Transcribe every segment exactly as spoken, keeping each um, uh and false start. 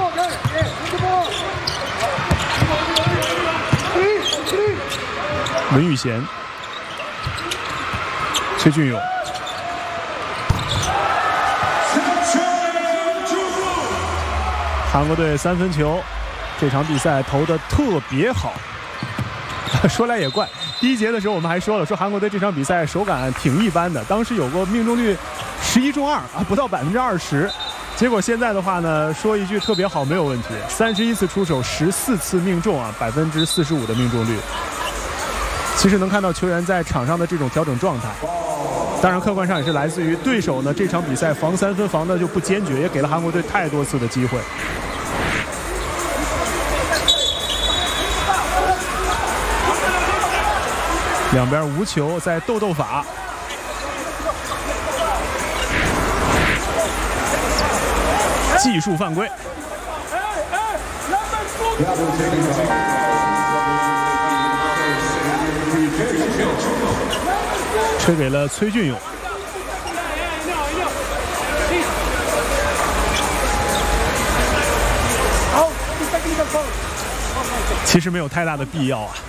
文宇贤、崔俊勇。韩国队三分球，这场比赛投得特别好。说来也怪，第一节的时候我们还说了，说韩国队这场比赛手感挺一般的，当时有过命中率十一中二啊，不到百分之二十。结果现在的话呢，说一句特别好没有问题，三十一次出手，十四次命中啊，百分之四十五的命中率。其实能看到球员在场上的这种调整状态。当然，客观上也是来自于对手呢这场比赛防三分防的就不坚决，也给了韩国队太多次的机会。两边无球在斗斗法，技术犯规。吹给了崔俊勇。其实没有太大的必要啊。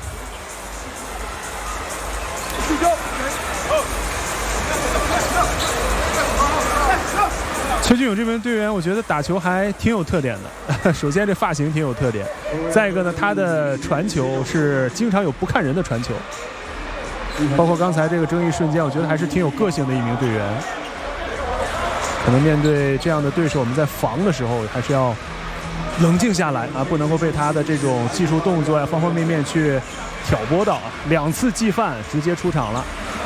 崔俊勇这名队员，我觉得打球还挺有特点的。首先，这发型挺有特点；再一个呢，他的传球是经常有不看人的传球。包括刚才这个争议瞬间，我觉得还是挺有个性的一名队员。可能面对这样的对手，我们在防的时候还是要冷静下来啊，不能够被他的这种技术动作呀、方方面面去挑拨到啊。两次技犯直接出场了。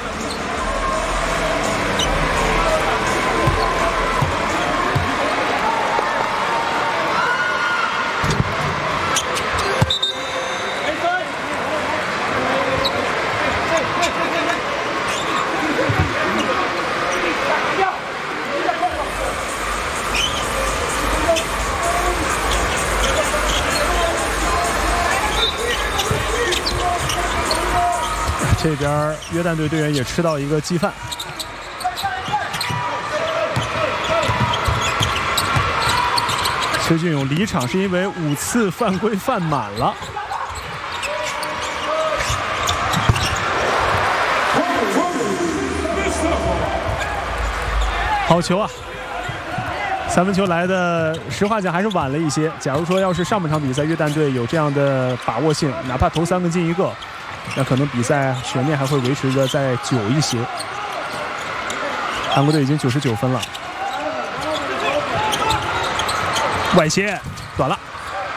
这边约旦队队员也吃到一个鸡饭，崔俊勇离场是因为五次犯规犯满了。好球啊！三分球来的，实话讲还是晚了一些。假如说要是上半场比赛约旦队有这样的把握性，哪怕投三个进一个，那可能比赛悬念还会维持的再久一些。韩国队已经九十九分了，外切短了，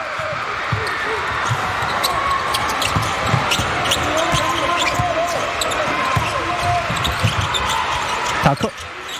塔克。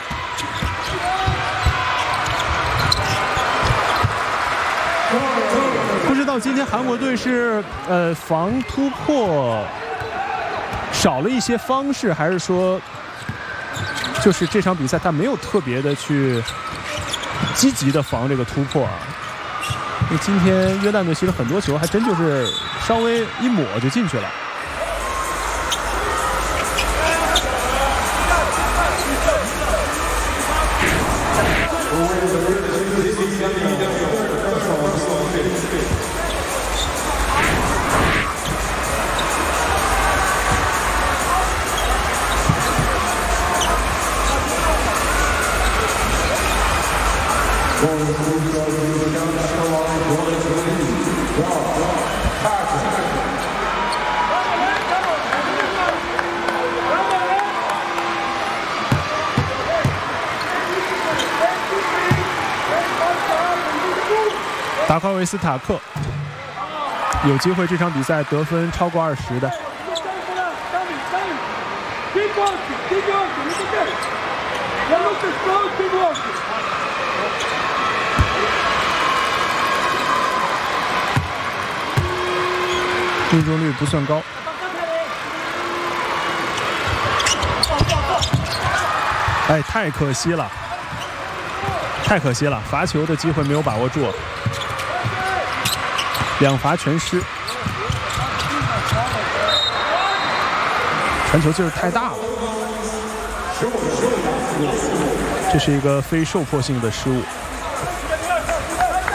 不知道今天韩国队是呃防突破少了一些方式，还是说就是这场比赛他没有特别的去积极的防这个突破啊？因为今天约旦队其实很多球还真就是稍微一抹就进去了。达夸维斯塔克有机会这场比赛得分超过二十的。命中率不算高。哎，太可惜了，太可惜了，罚球的机会没有把握住，两罚全失，传球劲儿太大了，这是一个非受迫性的失误。